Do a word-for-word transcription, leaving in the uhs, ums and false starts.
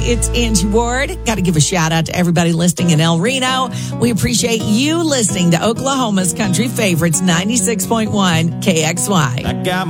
it's Angie Ward. Got to give a shout out to everybody listening in El Reno. We appreciate you listening to Oklahoma's country favorites, ninety-six point one K X Y. I got